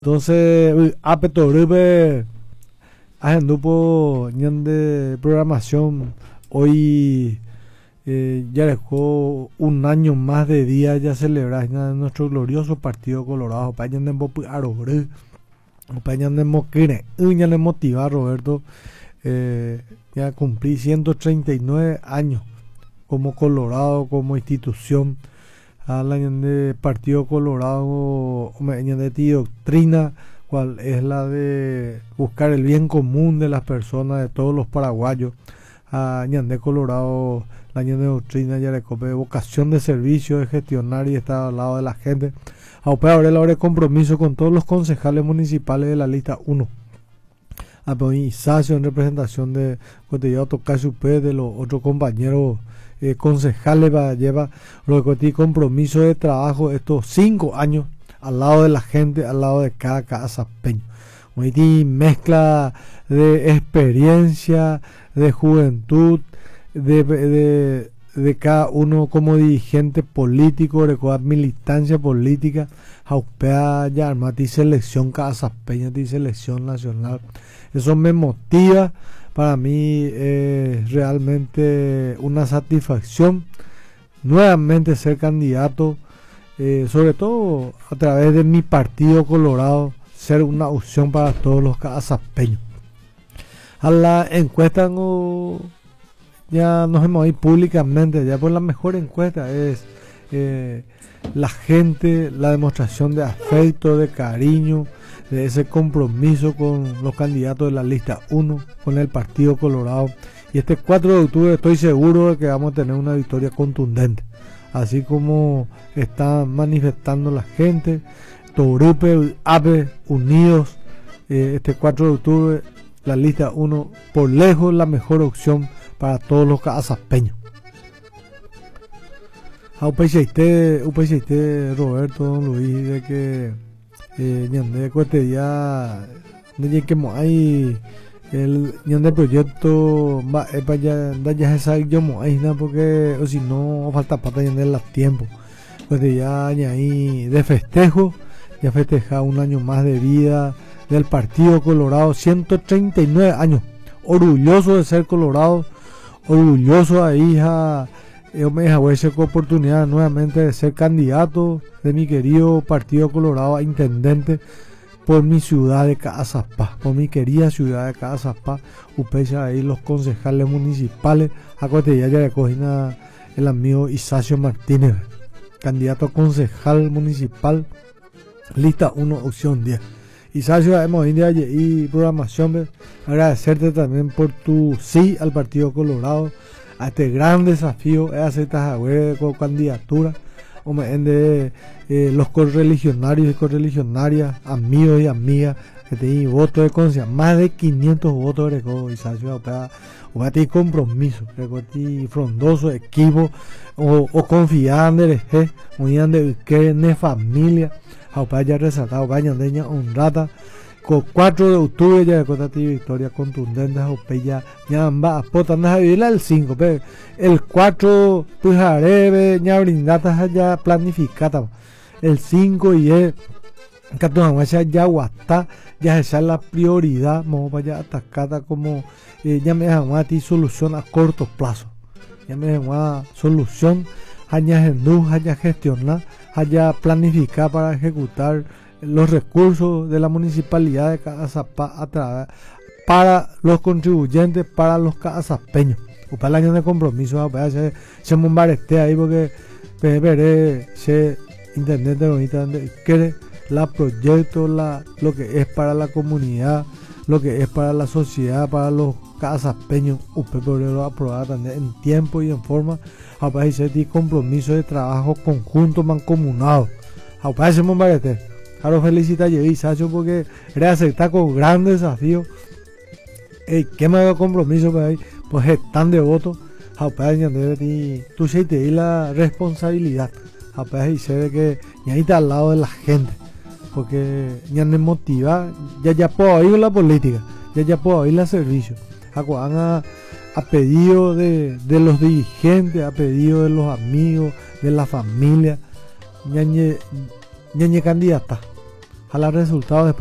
Entonces, Apetorube, Agendupo, ñan de programación, hoy ya dejó un año más de día ya celebrar nuestro glorioso partido colorado. Pañan de Mopi Arobre, Pañan de Moquire, ya le motiva a Roberto, ya cumplí 139 años como Colorado, como institución. A la de Partido Colorado, de doctrina, cual es la de buscar el bien común de las personas, de todos los paraguayos. A de Colorado, la de doctrina, ya de vocación de servicio, de gestionar y estar al lado de la gente. A ahora la hora de compromiso con todos los concejales municipales de la lista 1. A Isacio en representación de Cotellado Tocayo Pérez, de los otros compañeros concejales, lleva compromiso de trabajo estos 5 años al lado de la gente, al lado de cada casapeño. Mezcla de experiencia, de juventud, de cada uno como dirigente político, de cada militancia política, jaupea ya armati selección casapeña, de selección nacional. Eso me motiva. Para mí es realmente una satisfacción nuevamente ser candidato, sobre todo a través de mi partido Colorado, ser una opción para todos los casapeños. A la encuesta ya nos hemos ido públicamente, ya por la mejor encuesta es la gente, la demostración de afecto, de cariño, de ese compromiso con los candidatos de la lista 1, con el Partido Colorado. Y este 4 de octubre estoy seguro de que vamos a tener una victoria contundente, así como está manifestando la gente. Torupe, APE, unidos, este 4 de octubre, la lista 1, por lejos la mejor opción para todos los casapeños. UPCT, Roberto, don Luis, de que ñande cotería de que hay el ñande proyecto va para ya se sabe yo porque o si no falta pata ñande las tiempo pues ya ahí de festejo, ya festeja un año más de vida del Partido Colorado, 139 años, orgulloso de ser Colorado, orgulloso a hija. Yo me dejé esa oportunidad nuevamente de ser candidato de mi querido Partido Colorado a intendente por mi ciudad de Cazapá, por mi querida ciudad de Cazapá. Upecha ahí los concejales municipales, a Cotella ya le cogina el amigo Isacio Martínez, candidato a concejal municipal, lista 1, opción 10. Isacio, hemos ido y programación, agradecerte también por tu sí al Partido Colorado, a este gran desafío, es aceptar con candidatura, los correligionarios y correligionarias, amigos y amigas, que tienen votos de conciencia, más de 500 votos de Isacio, o a ti compromiso, ti frondoso, equipo, o confiando en el o de que en familia, a ya resaltado, vayan de ella honrada. Con 4 de octubre ya de victoria contundente, ya va a potar a vivir el 5, pero el 4 pues haré ya brindata ya planificada, el 5 y el 14 ya guasta, ya esa es la prioridad, vamos para allá atacada como ya me dejan a ti solución a corto plazo, ya me dejan solución, haya gestionar, haya planificar para ejecutar los recursos de la municipalidad de Cazapá para los contribuyentes, para los cazapeños, o para el año de compromiso, se bombardetea ahí porque veré se intendente bonita quiere la proyecto, lo que es para la comunidad, lo que es para la sociedad, para los cazapeños, lo aprobar también en tiempo y en forma, aparece compromiso de trabajo conjunto mancomunado, aparece bombardetea. Claro, felicita a Isacio porque reaceptar con gran desafío. ¿Qué me hago compromiso para ahí? Pues están de voto. Tú se te di la responsabilidad. Y sé de que ya está al lado de la gente. Porque ya me motiva. Ya puedo oír la política. Ya puedo oír el servicio. A pedido de los dirigentes, a pedido de los amigos, de la familia. Ñañe candidata. a los resultados.